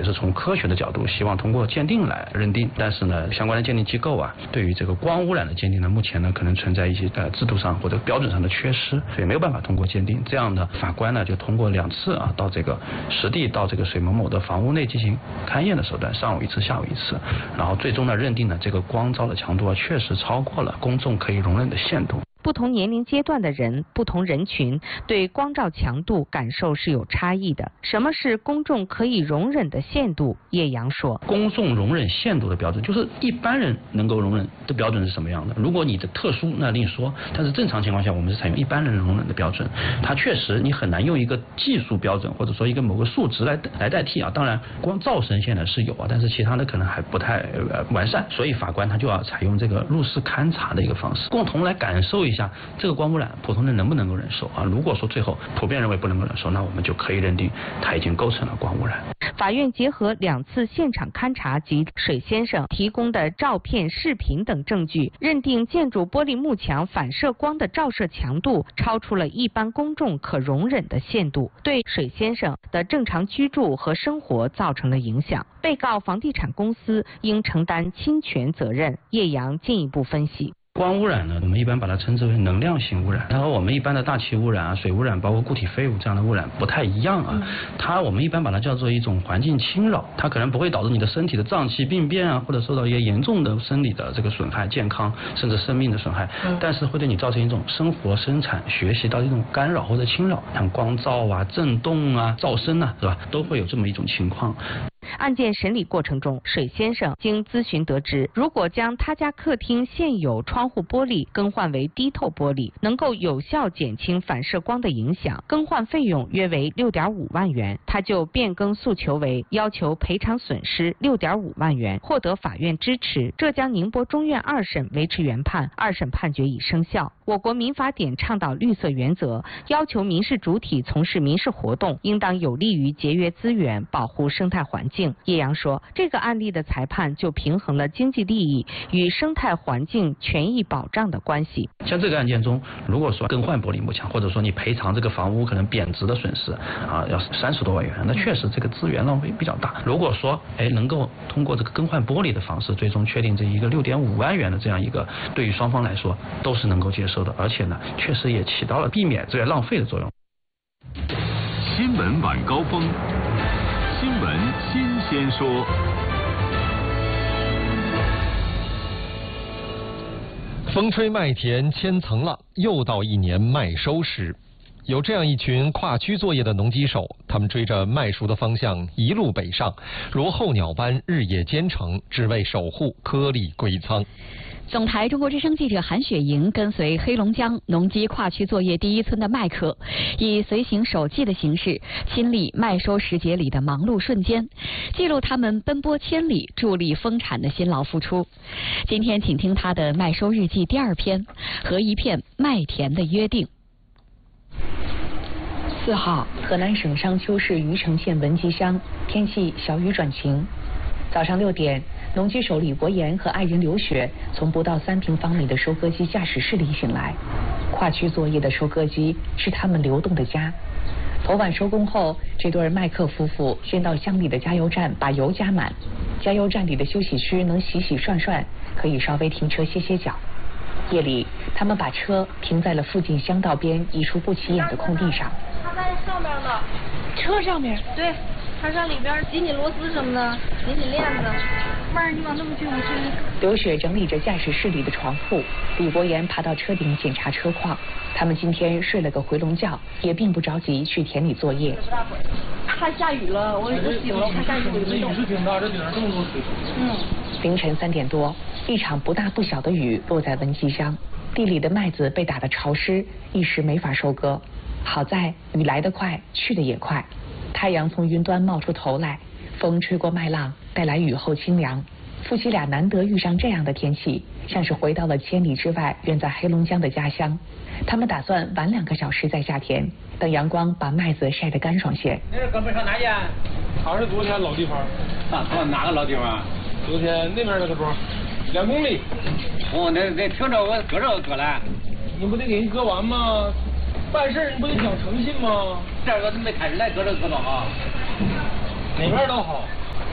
是从科学的角度，希望通过鉴定来认定。但是呢，相关的鉴定机构啊，对于这个光污染的鉴定呢，目前呢可能存在一些制度上或者标准上的缺失，所以没有办法通过鉴定。这样呢，法官呢就通过2次啊，到这个实地到这个水某某的房屋内进行勘验的手段，上午1次，下午1次，然后最终呢认定呢这个光照的强度啊确实超过了公众可以容忍的限度。 不同年龄阶段的人、不同人群对光照强度感受是有差异的。什么是公众可以容忍的限度？叶阳说， 公众容忍限度的标准就是一般人能够容忍的标准是什么样的。如果你的特殊那另说，但是正常情况下我们是采用一般人容忍的标准。它确实你很难用一个技术标准或者说一个某个数值来代替啊。当然光噪声现在是有啊，但是其他的可能还不太完善，所以法官他就要采用这个入室勘查的一个方式，共同来感受一下这个光污染普通人能不能够忍受啊？如果说最后普遍认为不能够忍受，那我们就可以认定它已经构成了光污染。 法院结合2次现场勘查及水先生提供的照片、视频等证据，认定建筑玻璃幕墙反射光的照射强度超出了一般公众可容忍的限度，对水先生的正常居住和生活造成了影响。被告房地产公司应承担侵权责任。叶阳进一步分析。 光污染呢，我们一般把它称之为能量性污染，它和我们一般的大气污染啊、水污染，包括固体废物这样的污染不太一样啊。我们一般把它叫做一种环境侵扰，它可能不会导致你的身体的脏器病变啊，或者受到一些严重的生理的这个损害、健康甚至生命的损害，但是会对你造成一种生活、生产、学习到一种干扰或者侵扰，像光噪啊、震动啊、噪声啊，是吧？都会有这么一种情况。 案件审理过程中，水先生经咨询得知，如果将他家客厅现有窗户玻璃更换为低透玻璃，能够有效减轻反射光的影响，更换费用约为6.5万元。他就变更诉求为要求赔偿损失6.5万元，获得法院支持。浙江宁波中院2审维持原判，2审判决已生效。我国民法典倡导绿色原则，要求民事主体从事民事活动应当有利于节约资源、保护生态环境。叶阳说，这个案例的裁判就平衡了经济利益与生态环境权益保障的关系。 像这个案件中，如果说更换玻璃幕墙，或者说你赔偿这个房屋可能贬值的损失啊，要30多万元，那确实这个资源浪费比较大。如果说能够通过这个更换玻璃的方式，最终确定这一个6.5万元的这样一个，对于双方来说都是能够接受的，而且呢，确实也起到了避免资源浪费的作用。 新闻晚高峰，新闻新鲜说。 风吹麦田千层浪，又到一年麦收时。有这样一群跨区作业的农机手，他们追着麦熟的方向一路北上，如候鸟般日夜兼程，只为守护颗粒归仓。 总台中国之声记者韩雪莹跟随黑龙江农机跨区作业第一村的麦客，以随行手记的形式，亲历麦收时节里的忙碌瞬间，记录他们奔波千里、助力丰产的辛劳付出。今天，请听他的麦收日记第2篇，和一片麦田的约定。4号，河南省商丘市虞城县文集乡，天气小雨转晴。早上6点，农机手李国岩和爱人刘雪从不到3平方米的收割机驾驶室里醒来。跨区作业的收割机是他们流动的家。头晚收工后，这对麦客夫妇先到乡里的加油站把油加满。加油站里的休息区能洗洗涮涮，可以稍微停车歇歇脚。夜里，他们把车停在了附近乡道边一处不起眼的空地上。 它在上面呢， 车上面？ 对，它上里边紧紧螺丝什么的，紧紧链子。妹儿，你往那么去，我去。 刘雪整理着驾驶室里的床铺，李国岩爬到车顶检查车况。他们今天睡了个回笼觉，也并不着急去田里作业。 怕下雨了，我醒了，怕下雨我就没动。 雨是挺大，这顶上这么多水。 凌晨3点多，一场不大不小的雨落在文集乡，地里的麦子被打得潮湿，一时没法收割。好在雨来得快，去得也快。太阳从云端冒出头来，风吹过麦浪，带来雨后清凉。夫妻俩难得遇上这样的天气，像是回到了千里之外远在黑龙江的家乡。他们打算晚2个小时再下田，等阳光把麦子晒得干爽些。 那是哥们上哪去？还是昨天老地方。 哪个老地方？ 昨天那边那个庄，2公里。 哦，那听着我搁这搁来。 你不得给人割完吗？办事你不得讲诚信吗？ 这个没开始来搁这搁着啊。 哪边都好，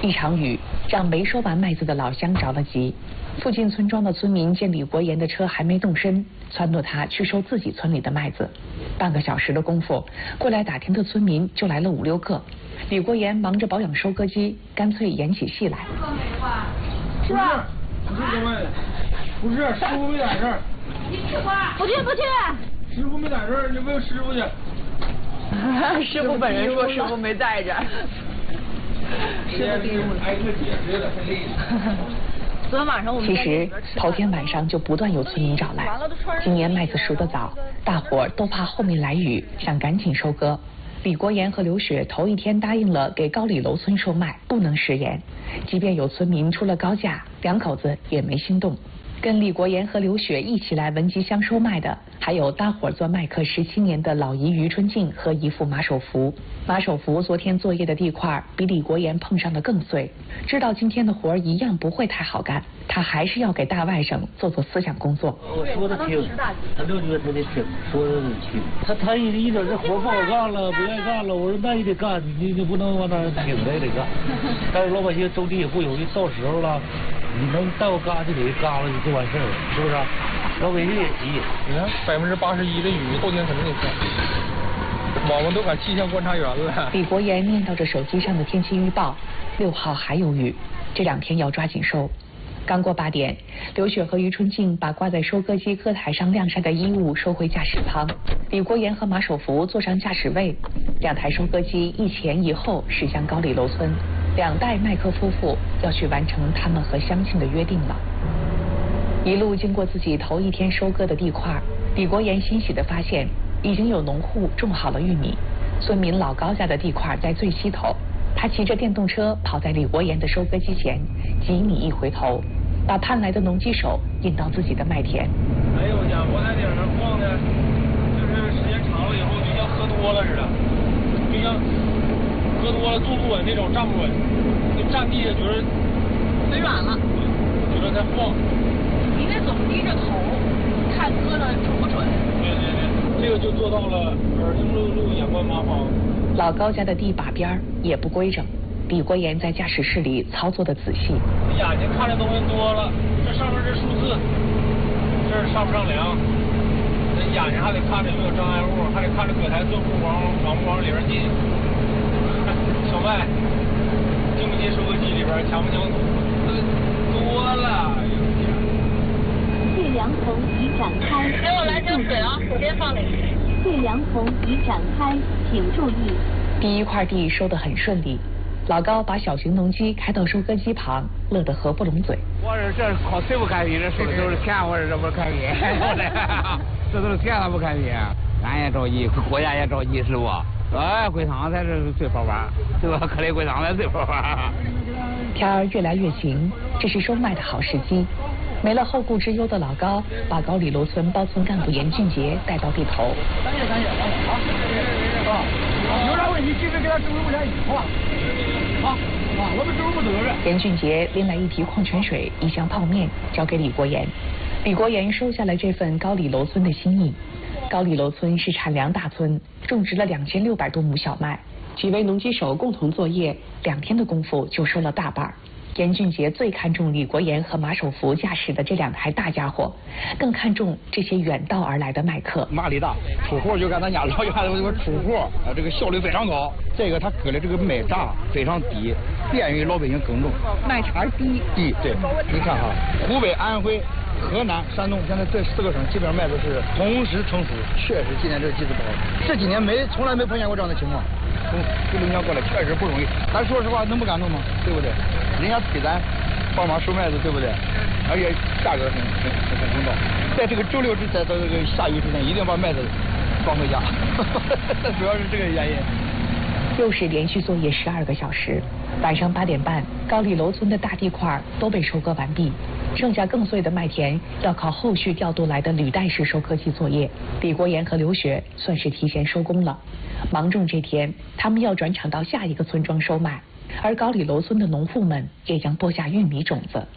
一场雨让没收完麦子的老乡着了急。附近村庄的村民见李国炎的车还没动身，撺掇他去收自己村里的麦子。半个小时的功夫，过来打听的村民就来了5、6个。李国炎忙着保养收割机，干脆演起戏来。 是吧？不是各位，不是师傅没在这儿。 你去吧。不去。 师傅没在这儿，你问师傅去。 师傅本人说师傅没在这儿。 师傅挨个解释了，太累了。 昨天晚上我们其实头天晚上就不断有村民找来。今年麦子熟得早，大伙儿都怕后面来雨，想赶紧收割。李国炎和刘雪头一天答应了给高里楼村收麦，不能食言。即便有村民出了高价，2口子也没心动。跟李国炎和刘雪一起来文集乡收麦的，还有搭伙做麦客17年的老姨于春静和姨父马守福。马守福昨天作业的地块比李国炎碰上的更碎，知道今天的活一样不会太好干，他还是要给大外甥做思想工作。 我说的听，他6个月他得听，说的去。他一点这活不好干了，不愿意干了。我说那也得干，你不能往那挺着也得干。但是老百姓种地也不容易，到时候了。你能带我嘎就得嘎了，就完事儿了，是不是？老百姓也急。 你看81%的雨，后天肯定得下。我们都赶气象观察员了。 李国炎念叨着手机上的天气预报，6号还有雨，这2天要抓紧收。刚过8点，刘雪和于春静把挂在收割机割台上晾晒的衣物收回驾驶舱，李国炎和马守福坐上驾驶位，2台收割机一前一后驶向高里楼村。2代麦克夫妇要去完成他们和乡亲的约定了。一路经过自己头一天收割的地块，李国炎欣喜地发现，已经有农户种好了玉米。村民老高家的地块在最西头，他骑着电动车跑在李国炎的收割机前，几米一回头，把盼来的农机手引到自己的麦田。 哎呦家伙，在顶上晃的，就是时间长了以后，就像喝多了似的，就像。喝多了坐不稳那种，站不稳，就站地下觉得腿软了， 觉得在晃。 你得总低着头，看割的准不准。 对，这个就做到了耳听六路，眼观八方。 老高家的地把边也不规整，李国炎在驾驶室里操作的仔细。 眼睛看的东西多了，这上面这数字，这是上不上梁？这眼睛还得看着有没有障碍物，还得看着搁台钻不往不往里边进。小麦进不进收割机里边，强不强多了。 对梁棚已展开， 给我来瓶水啊，手边放里。 对梁棚已展开，请注意。 第一块地收得很顺利，老高把小型农机开到收割机旁，乐得合不拢嘴。 我说这靠谁不开心？这收的都是钱，我说这不开心。这都是钱，他不开心。俺也着急，国家也着急，是不？哎，归厂才是最好玩，对吧？可怜归厂才最好玩。 天儿越来越晴，这是收麦的好时机。没了后顾之忧的老高，把高里楼村包村干部严俊杰带到地头。 感谢，好，有啥问题及时给他指挥部联系，好吧？好，我们指挥部都有人。 严俊杰拎来1提矿泉水，1箱泡面，交给李国炎。李国炎收下了这份高里楼村的心意。高里楼村是产粮大村，种植了2600多亩小麦，几位农机手共同作业，2天的功夫就收了大半。严俊杰最看重李国炎和马守福驾驶的这2台大家伙，更看重这些远道而来的麦客。 马力大，出货就看咱家老家这个出货，这个效率非常高。这个他割的这个麦蚱非常低，便于老百姓耕种。 麦茬低， 对，你看哈，湖北、安徽、河南、山东，现在这4个省基本上麦子是同时成熟，确实今年这个机子不好。这几年从来没碰见过这样的情况。从农家过来确实不容易，咱说实话能不感动吗？对不对？人家催咱帮忙收麦子，对不对？而且价格很公道。在这个周6在这个下雨之前，一定把麦子装回家。主要是这个原因。 又是连续作业12个小时，晚上8点半，高里楼村的大地块都被收割完毕，剩下更碎的麦田要靠后续调度来的履带式收割机作业。李国炎和刘雪算是提前收工了。芒种这天，他们要转场到下一个村庄收麦，而高里楼村的农户们也将播下玉米种子。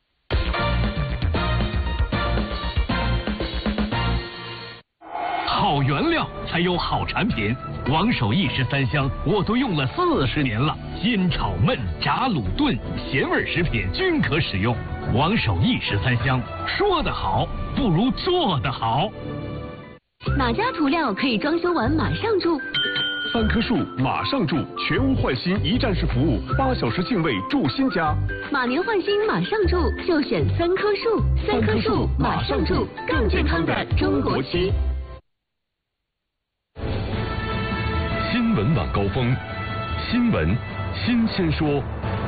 浩好原料才有好产品。王守义13香我都用了40年了，煎炒焖炸卤炖咸味食品均可使用。王守义13香，说得好不如做得好。 哪家涂料可以装修完马上住 ？3棵树马上住，全屋换新一站式服务，8小时净位住新家。 马年换新马上住，就选3棵树。3棵树马上住，更健康的中国区。 新闻晚高峰，新闻新鲜说。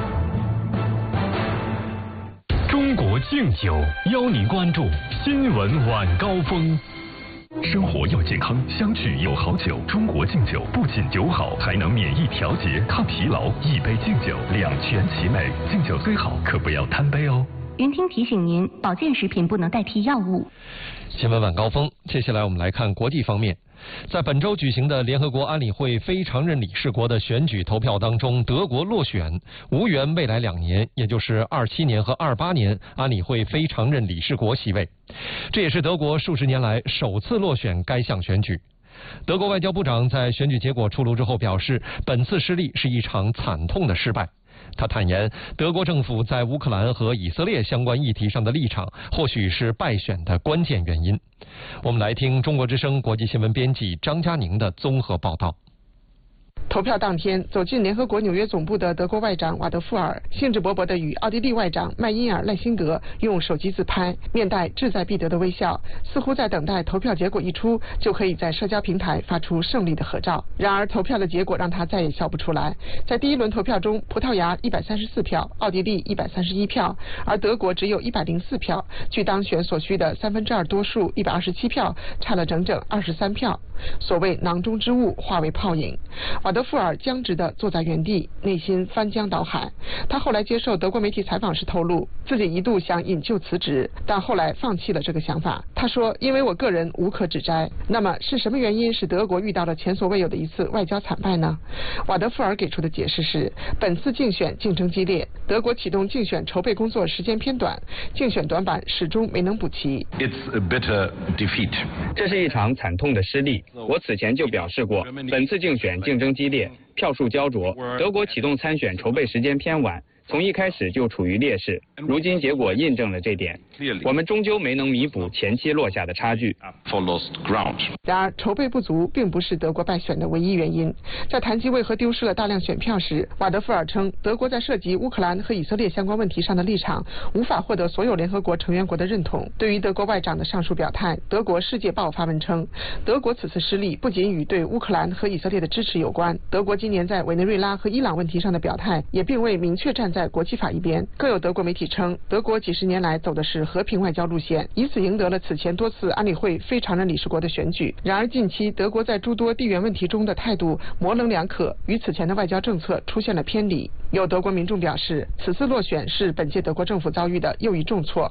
中国敬酒邀您关注新闻晚高峰。生活要健康，相聚有好酒。中国敬酒不仅酒好，还能免疫调节、抗疲劳。一杯敬酒，两全其美。敬酒虽好，可不要贪杯哦。 云听提醒您，保健食品不能代替药物。 新闻晚高峰，接下来我们来看国际方面。在本周举行的联合国安理会非常任理事国的选举投票当中，德国落选，无缘未来2年，也就是27年和28年安理会非常任理事国席位。这也是德国数十年来首次落选该项选举。德国外交部长在选举结果出炉之后表示，本次失利是一场惨痛的失败。他坦言，德国政府在乌克兰和以色列相关议题上的立场，或许是败选的关键原因。我们来听中国之声国际新闻编辑张佳宁的综合报道。 投票当天，走进联合国纽约总部的德国外长瓦德富尔兴致勃勃地与奥地利外长麦因尔赖辛德用手机自拍，面带志在必得的微笑，似乎在等待投票结果一出就可以在社交平台发出胜利的合照。然而投票的结果让他再也笑不出来。在第一轮投票中，葡萄牙134票，奥地利131票，而德国只有104票，距当选所需的2/3多数127票差了整整23票。所谓囊中之物化为泡影，瓦德富尔僵直地坐在原地，内心翻江倒海。他后来接受德国媒体采访时透露，自己一度想引咎辞职，但后来放弃了这个想法。他说，因为我个人无可指摘。那么是什么原因使德国遇到了前所未有的一次外交惨败呢？瓦德富尔给出的解释是，本次竞选竞争激烈，德国启动竞选筹备工作时间偏短，竞选短板始终没能补齐。 It's a bitter defeat. 这是一场惨痛的失利。我此前就表示过，本次竞选竞争激烈，票数焦灼，德国启动参选筹备时间偏晚，从一开始就处于劣势。如今结果印证了这点，我们终究没能弥补前期落下的差距。 然而，筹备不足并不是德国败选的唯一原因。在谈及为何丢失了大量选票时，瓦德富尔称，德国在涉及乌克兰和以色列相关问题上的立场无法获得所有联合国成员国的认同。对于德国外长的上述表态，德国《世界报》发文称，德国此次失利不仅与对乌克兰和以色列的支持有关，德国今年在委内瑞拉和伊朗问题上的表态也并未明确站在国际法一边。更有德国媒体称，德国几十年来走的是和平外交路线，以此赢得了此前多次安理会非常任理事国的选举。然而近期德国在诸多地缘问题中的态度模棱两可，与此前的外交政策出现了偏离。有德国民众表示，此次落选是本届德国政府遭遇的又一重挫。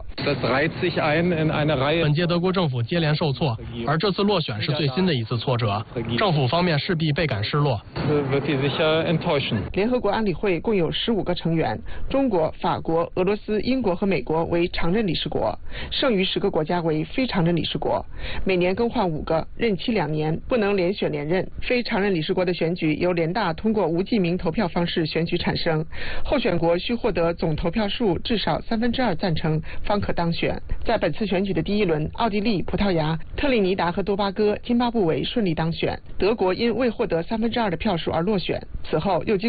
本届德国政府接连受挫，而这次落选是最新的一次挫折，政府方面势必倍感失落。 联合国安理会共有15个成员，中国、法国、俄罗斯、英国和美国为常任理事国，剩余10个国家为非常任理事国，每年更换5个，任期2年，不能连选连任。非常任理事国的选举由联大通过无记名投票方式选举产生，候选国需获得总投票数至少2/3赞成方可当选。在本次选举的第一轮，奥地利、葡萄牙、特立尼达和多巴哥、津巴布韦顺利当选，德国因未获得2/3的票数而落选。此后又经